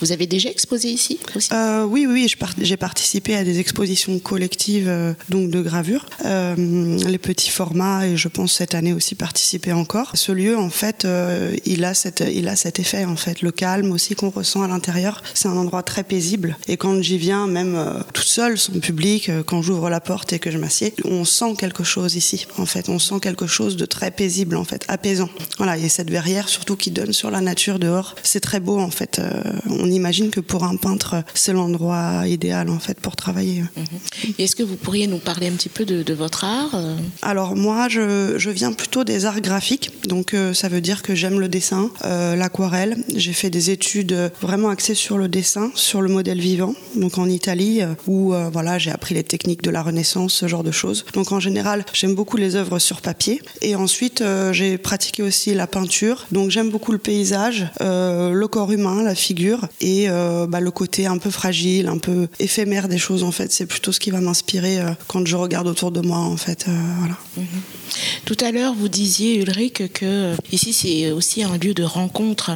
Vous avez déjà exposé ici aussi ? Oui, j'ai participé à des expositions collectives donc de gravure, les petits formats, et je pense cette année aussi participer encore. Ce lieu, en fait, il a cet effet, en fait, le calme aussi qu'on ressent à l'intérieur. C'est un endroit très paisible, et quand j'y viens, même toute seule, sans public, quand j'ouvre la porte et que je m'assieds, on sent quelque chose ici, en fait. On sent quelque chose de très paisible, en fait, apaisant. Voilà, et cette verrière, surtout qui donne sur la nature dehors, c'est très beau, en fait. On imagine que pour un peintre, c'est l'endroit idéal, en fait, pour travailler. Et est-ce que vous pourriez nous parler un petit peu de votre art ? Alors moi, je viens plutôt des arts graphiques, donc ça veut dire que j'aime le dessin, l'aquarelle. J'ai fait des études vraiment axées sur le dessin, sur le modèle vivant, donc en Italie, où voilà, j'ai appris les techniques de la Renaissance, ce genre de choses. Donc en général, j'aime beaucoup les œuvres sur papier. Et ensuite, j'ai pratiqué aussi la peinture, donc j'aime beaucoup le paysage, le corps humain, la figure, et le côté un peu fragile, un peu éphémère des choses, en fait. C'est plutôt ce qui va m'inspirer quand je regarde autour de moi, en fait. Voilà. Tout à l'heure, vous disiez, Ulrich, que ici, c'est aussi un lieu de rencontre.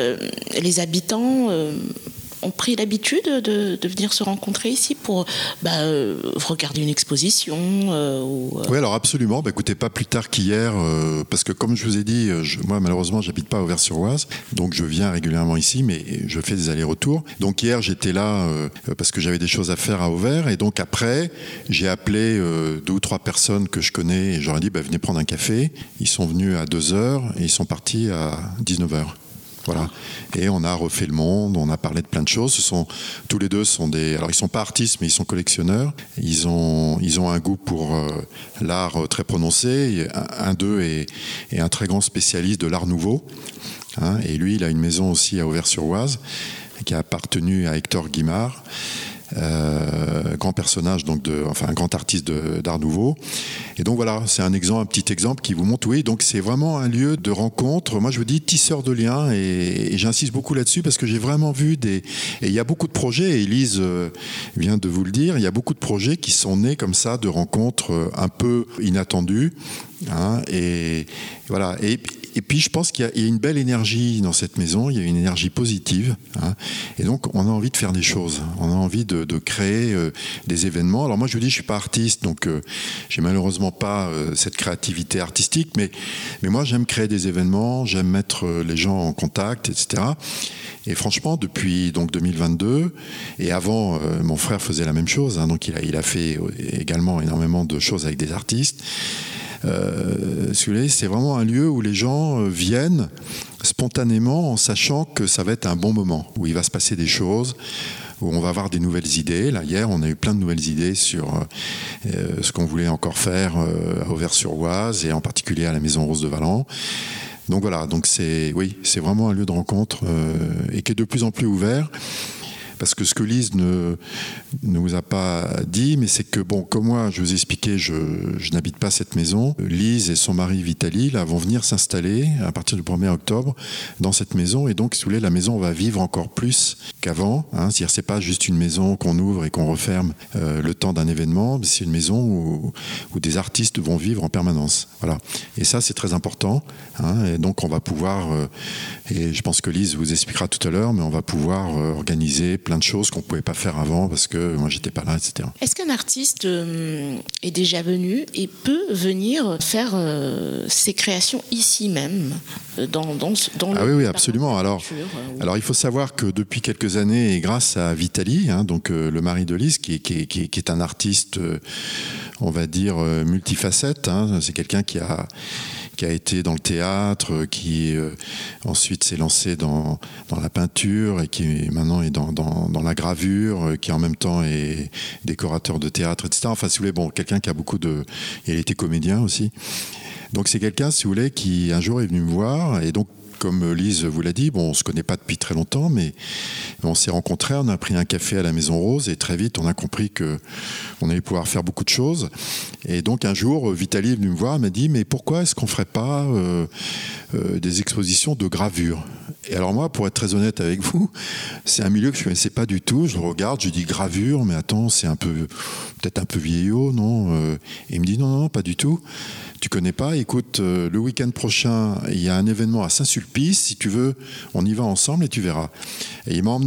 Les habitants ont pris l'habitude de venir se rencontrer ici pour regarder une exposition Oui, alors absolument. Écoutez, pas plus tard qu'hier, parce que comme je vous ai dit, moi malheureusement, j'habite pas à Auvers-sur-Oise, donc je viens régulièrement ici, mais je fais des allers-retours. Donc hier, j'étais là parce que j'avais des choses à faire à Auvers, et donc après, j'ai appelé 2 ou 3 personnes que je connais, et j'aurais dit, venez prendre un café. Ils sont venus à 2h et ils sont partis à 19h. Voilà. Et on a refait le monde, on a parlé de plein de choses. Tous les deux sont alors ils sont pas artistes, mais ils sont collectionneurs. Ils ont un goût pour l'art très prononcé. Un d'eux est un très grand spécialiste de l'art nouveau. Et lui, il a une maison aussi à Auvers-sur-Oise qui a appartenu à Hector Guimard. Grand personnage, un grand artiste d'art nouveau. Et donc voilà, c'est un petit exemple qui vous montre, oui, donc c'est vraiment un lieu de rencontre. Moi je vous dis tisseur de liens, et j'insiste beaucoup là-dessus parce que j'ai vraiment vu et il y a beaucoup de projets, et Élise vient de vous le dire, il y a beaucoup de projets qui sont nés comme ça, de rencontres un peu inattendues, et voilà. Et puis je pense qu'il y a une belle énergie dans cette maison, il y a une énergie positive, et donc on a envie de faire des choses, on a envie de créer des événements. Alors moi je vous dis, je suis pas artiste, donc j'ai malheureusement pas cette créativité artistique, mais moi j'aime créer des événements, j'aime mettre les gens en contact, etc. Et franchement, depuis 2022, et avant, mon frère faisait la même chose, donc il a fait également énormément de choses avec des artistes. C'est vraiment un lieu où les gens viennent spontanément en sachant que ça va être un bon moment, où il va se passer des choses, où on va avoir des nouvelles idées. Là, hier, on a eu plein de nouvelles idées sur ce qu'on voulait encore faire à Auvers-sur-Oise, et en particulier à la Maison Rose de Valent. Donc voilà, c'est vraiment un lieu de rencontre et qui est de plus en plus ouvert. Parce que ce que Lise ne vous a pas dit, mais c'est que, comme moi, je vous ai expliqué, je n'habite pas cette maison. Lise et son mari Vitali vont venir s'installer à partir du 1er octobre dans cette maison. Et donc, si vous voulez, la maison va vivre encore plus qu'avant. C'est-à-dire, c'est pas juste une maison qu'on ouvre et qu'on referme le temps d'un événement. C'est une maison où des artistes vont vivre en permanence. Voilà. Et ça, c'est très important. Et donc, on va pouvoir, et je pense que Lise vous expliquera tout à l'heure, mais on va pouvoir organiser plein de choses qu'on ne pouvait pas faire avant parce que moi j'étais pas là, etc. Est-ce qu'un artiste est déjà venu et peut venir faire ses créations ici même dans oui, absolument. Alors il faut savoir que depuis quelques années, et grâce à Vitali, le mari de Lise, qui est un artiste, on va dire, multifacette, c'est quelqu'un qui a été dans le théâtre, qui ensuite s'est lancé dans la peinture, et qui maintenant est dans la gravure, qui en même temps est décorateur de théâtre, etc. Enfin, si vous voulez, quelqu'un qui a il a été comédien aussi. Donc c'est quelqu'un, si vous voulez, qui un jour est venu me voir, et donc comme Lise vous l'a dit, on ne se connaît pas depuis très longtemps, mais on s'est rencontrés, on a pris un café à la Maison Rose, et très vite on a compris qu'on allait pouvoir faire beaucoup de choses. Et donc un jour, Vitali est venu me voir, elle m'a dit, mais pourquoi est-ce qu'on ne ferait pas des expositions de gravure ? Et alors moi, pour être très honnête avec vous, c'est un milieu que je ne connaissais pas du tout. Je le regarde, je dis gravure, mais attends, c'est peut-être un peu vieillot, non ? Et il me dit non, pas du tout. Tu connais pas ? Écoute, le week-end prochain, il y a un événement à Saint-Sulpice. Si tu veux, on y va ensemble et tu verras. Et il m'a emmené